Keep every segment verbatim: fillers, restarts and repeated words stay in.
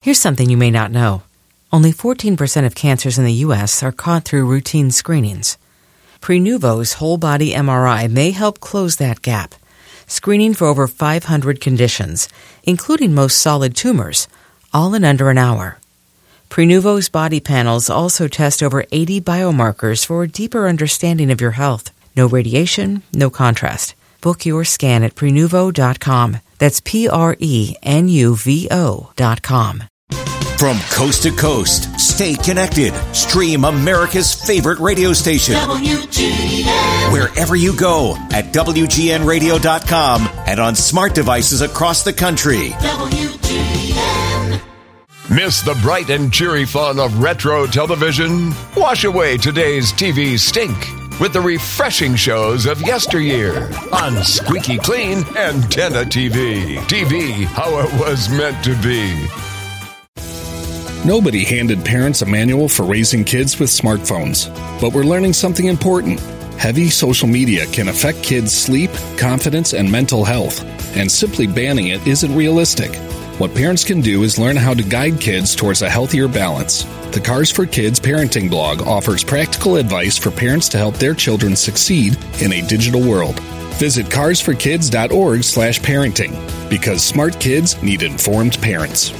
Here's something you may not know. Only fourteen percent of cancers in the U S are caught through routine screenings. Prenuvo's whole-body M R I may help close that gap, screening for over five hundred conditions, including most solid tumors, all in under an hour. Prenuvo's body panels also test over eighty biomarkers for a deeper understanding of your health. No radiation, no contrast. Book your scan at Prenuvo dot com. That's P R E N U V O dot com. From coast to coast, stay connected. Stream America's favorite radio station. W G N. Wherever you go at W G N radio dot com and on smart devices across the country. W G N. Miss the bright and cheery fun of retro television? Wash away today's T V stink with the refreshing shows of yesteryear on Squeaky Clean Antenna T V. T V, how it was meant to be. Nobody handed parents a manual for raising kids with smartphones, but we're learning something important. Heavy social media can affect kids' sleep, confidence, and mental health, and simply banning it isn't realistic. What parents can do is learn how to guide kids towards a healthier balance. The Cars for Kids parenting blog offers practical advice for parents to help their children succeed in a digital world. Visit cars for kids dot org slash parenting, because smart kids need informed parents.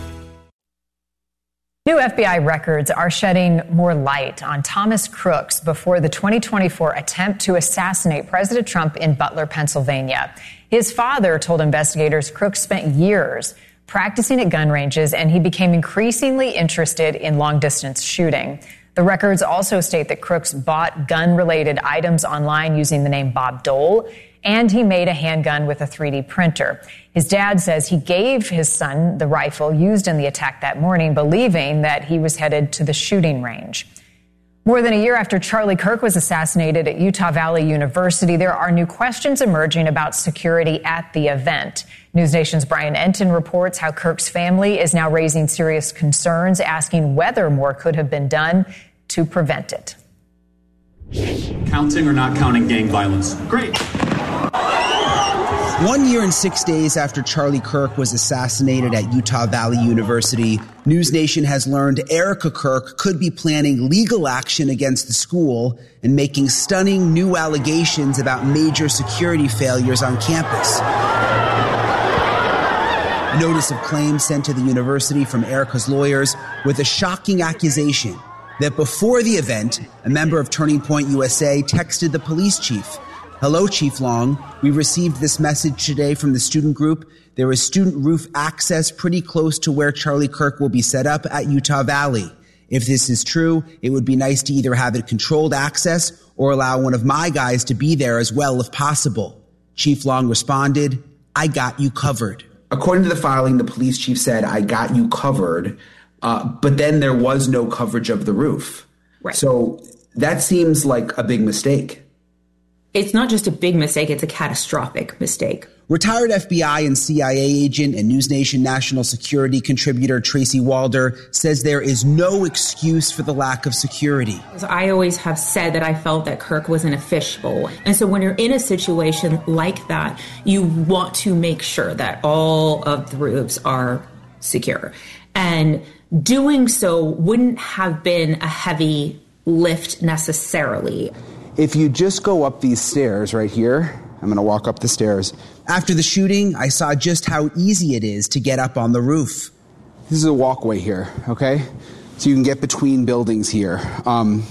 New F B I records are shedding more light on Thomas Crooks before the twenty twenty-four attempt to assassinate President Trump in Butler, Pennsylvania. His father told investigators Crooks spent years practicing at gun ranges, and he became increasingly interested in long-distance shooting. The records also state that Crooks bought gun-related items online using the name Bob Dole, and he made a handgun with a three D printer. His dad says he gave his son the rifle used in the attack that morning, believing that he was headed to the shooting range. More than a year after Charlie Kirk was assassinated at Utah Valley University, there are new questions emerging about security at the event. NewsNation's Brian Enton reports how Kirk's family is now raising serious concerns, asking whether more could have been done to prevent it. Counting or not counting gang violence? Great. One year and six days after Charlie Kirk was assassinated at Utah Valley University, NewsNation has learned Erica Kirk could be planning legal action against the school and making stunning new allegations about major security failures on campus. Notice of claim sent to the university from Erica's lawyers with a shocking accusation that before the event, a member of Turning Point U S A texted the police chief. Hello, Chief Long. We received this message today from the student group. There is student roof access pretty close to where Charlie Kirk will be set up at Utah Valley. If this is true, it would be nice to either have it controlled access or allow one of my guys to be there as well if possible. Chief Long responded, I got you covered. According to the filing, the police chief said, I got you covered, uh, but then there was no coverage of the roof. Right. So that seems like a big mistake. It's not just a big mistake, it's a catastrophic mistake. Retired F B I and C I A agent and NewsNation national security contributor Tracy Walder says there is no excuse for the lack of security. I always have said that I felt that Kirk was in a fishbowl. And so when you're in a situation like that, you want to make sure that all of the roofs are secure. And doing so wouldn't have been a heavy lift necessarily. If you just go up these stairs right here, I'm going to walk up the stairs. After the shooting, I saw just how easy it is to get up on the roof. This is a walkway here, okay? So you can get between buildings here. Um,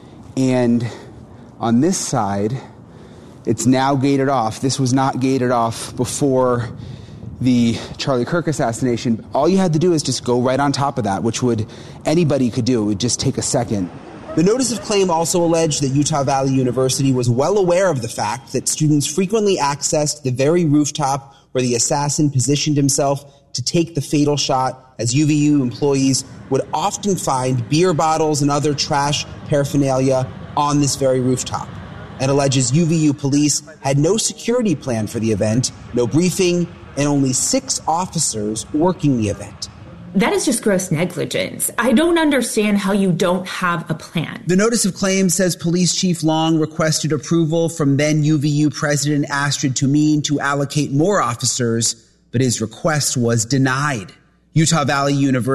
and on this side, it's now gated off. This was not gated off before the Charlie Kirk assassination. All you had to do is just go right on top of that, which would anybody could do. It would just take a second. The notice of claim also alleged that Utah Valley University was well aware of the fact that students frequently accessed the very rooftop where the assassin positioned himself to take the fatal shot, as U V U employees would often find beer bottles and other trash paraphernalia on this very rooftop. It alleges U V U police had no security plan for the event, no briefing, and only six officers working the event. That is just gross negligence. I don't understand how you don't have a plan. The notice of claim says Police Chief Long requested approval from then U V U President Astrid Tumeen to allocate more officers, but his request was denied. Utah Valley University